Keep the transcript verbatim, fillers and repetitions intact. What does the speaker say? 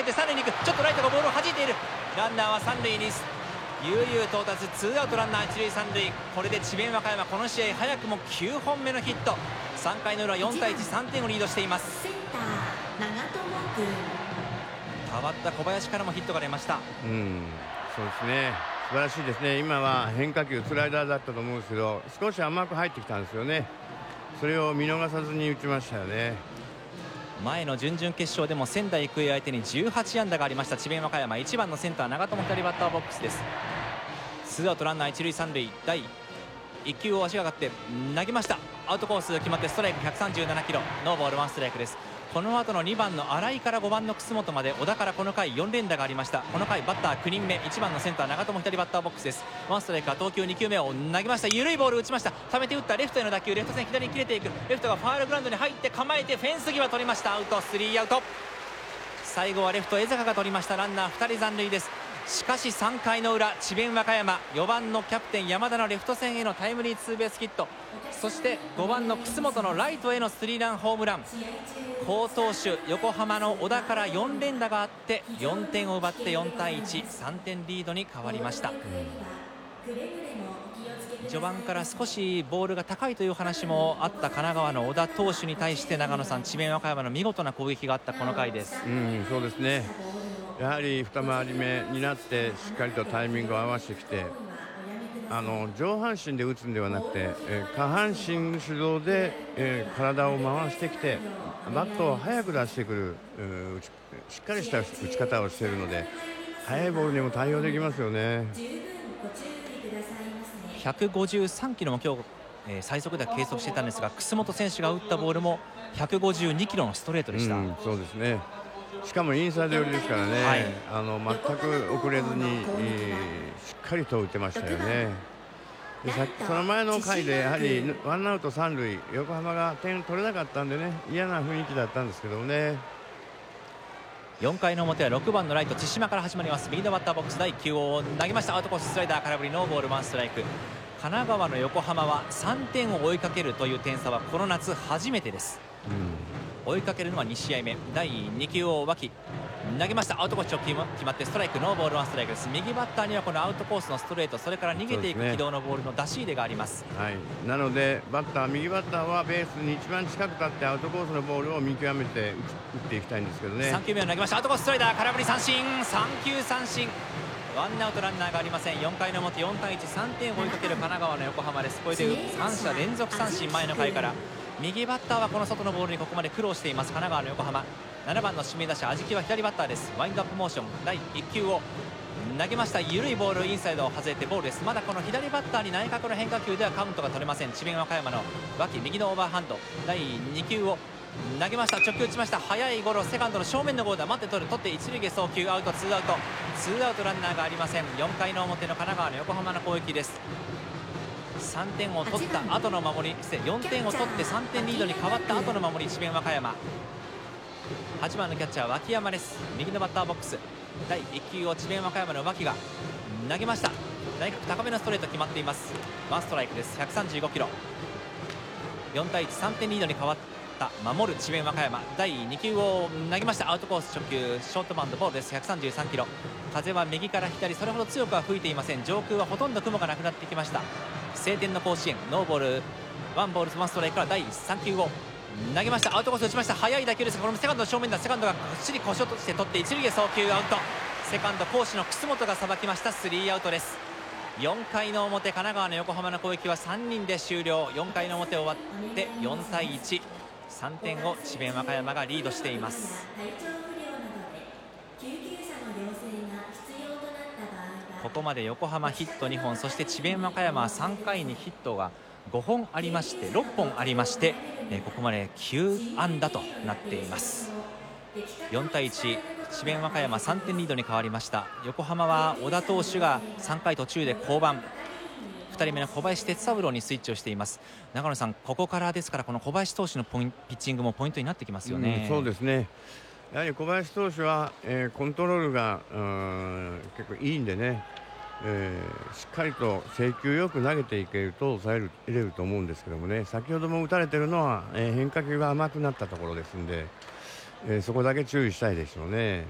って三塁に行く。ちょっとライトがボールを弾いている。ランナーは三塁に悠々到達。ツーアウトランナー一塁三塁。これで智弁和歌山この試合早くもきゅうほんめのヒット。さんかいの裏よんたいいち、さんてんをリードしています。代わった小林からもヒットが出ました。 うん、そうですね、素晴らしいですね。今は変化球スライダーだったと思うんですけど、少し甘く入ってきたんですよね。それを見逃さずに打ちましたよね。 前の準々決勝でも仙台育英相手にじゅうはちあんだがありました智弁和歌山。いちばんのセンター長友左バッターボックスです。ツーアウトランナー一塁三塁。第いっきゅうを足が上がって投げました。アウトコース決まってストライクひゃくさんじゅうななキロ、ノーボールワンストライクです。この後のにばんの新井からごばんの楠本まで小田からこの回よんれんだがありました。この回バッターきゅうにんめ、いちばんのセンター長友左バッターボックスです。ワンストライクは投球にきゅうめを投げました。緩いボール打ちました。溜めて打ったレフトへの打球、レフト線左に切れていく。レフトがファールグラウンドに入って構えてフェンス際取りました。アウト、スリーアウト。最後はレフト江坂が取りました。ランナーふたり残塁です。しかしさんかいの裏智弁和歌山よばんのキャプテン山田のレフト線へのタイムリーツーベースヒット、そしてごばんの楠本のライトへのスリーランホームラン。好投手横浜の小田からよんれん打があってよんてんを奪ってよんたいいち、さんてんリードに変わりました。序盤から少しボールが高いという話もあった神奈川の小田投手に対して長野さん、智弁和歌山の見事な攻撃があったこの回です。 うん、そうですね。やはり二回り目になってしっかりとタイミングを合わせてきて、あの上半身で打つんではなくて、えー、下半身主導で、えー、体を回してきてバットを早く出してくる、えー、しっかりした打ち方をしているので速いボールにも対応できますよね。 ひゃくごじゅうさんキロも今日、えー、最速では計測してたんですが、楠本選手が打ったボールもひゃくごじゅうにキロのストレートでした。 うん、そうですね。しかもインサイド寄りですからね、はい、あの全く遅れずに、えー、しっかりと打てましたよね。でさその前の回でやはりワンアウト三塁、横浜が点取れなかったんでね、嫌な雰囲気だったんですけどね。 よんかいの表はろくばんのライト千島から始まります。右のバッターボックス第きゅう号を投げました。アウトコーススライダー空振り、ノーボールワンストライク。神奈川の横浜はさんてんを追いかけるという点差はこの夏初めてです。うん、追いかけるのはにしあいめ。だいにきゅうを脇投げました。アウトコース直球も決まってストライク、ノーボールワンストライクです。右バッターにはこのアウトコースのストレート、それから逃げていく軌道のボールの出し入れがあります。 はい、なのでバッター右バッターはベースに一番近く立ってアウトコースのボールを見極めて打っていきたいんですけどね。 さんきゅうめを投げました。アウトコーススライダー空振り三振、さんきゅう三振。ワンアウトランナーがありません。よんかいの表よんたいいち、さんてんを追いかける神奈川の横浜です。これでさんしゃ連続三振、前の回から右バッターはこの外のボールにここまで苦労しています神奈川の横浜。ななばんの指名打者安食は左バッターです。ワインドアップモーションだいいっきゅうを投げました。緩いボールインサイドを外れてボールです。まだこの左バッターに内角の変化球ではカウントが取れません。智弁和歌山の脇右のオーバーハンドだいにきゅうを投げました。直球打ちました。速いゴロ、セカンドの正面のゴールだ。待って取る、取って一塁へ送球、アウト、ツーアウト。ツーアウトランナーがありません。よんかいの表の神奈川の横浜の攻撃です。さんてんを取った後の守り、よんてんを取ってさんてんリードに変わった後の守り、智弁和歌山。はちばんのキャッチャー脇山です。右のバッターボックスだいいっきゅうを智弁和歌山の脇が投げました。内角高めのストレート決まっています。ワンストライクです。ひゃくさんじゅうごキロ。よんたいいち、さんてんリードに変わった守る智弁和歌山。だいにきゅうを投げました。アウトコース直球、ショートバウンドボールです。ひゃくさんじゅうさんキロ。風は右から左、それほど強くは吹いていません。上空はほとんど雲がなくなってきました。晴天の甲子園、ノーボールワンボールワンストライクからだいさんきゅうを投げました。アウトコース打ちました。速い打球ですが、このセカンドの正面だ。セカンドがこっちに腰を落として取って一塁へ送球、アウト。セカンド攻守の楠本がさばきました。スリーアウトです。よんかいの表神奈川の横浜の攻撃はさんにんで終了。よんかいの表終わってよんたいいち、さんてんを智弁和歌山がリードしています。ここまで横浜ヒットにほん、そして智弁和歌山はさんかいにヒットがごほんありまして、ろっぽんありまして、えここまできゅうあんだとなっています。よんたいいち、智弁和歌山さんてんリードに変わりました。横浜は小田投手がさんかい途中で降板、ふたりめの小林哲三郎にスイッチをしています。長野さん、ここからですからこの小林投手のポインピッチングもポイントになってきますよね。 うん、そうですね。やはり小林投手は、えー、コントロールが結構いいんでね、えー、しっかりと制球よく投げていけると抑える入れると思うんですけどもね、先ほども打たれてるのは、えー、変化球が甘くなったところですんで、えー、そこだけ注意したいでしょうね。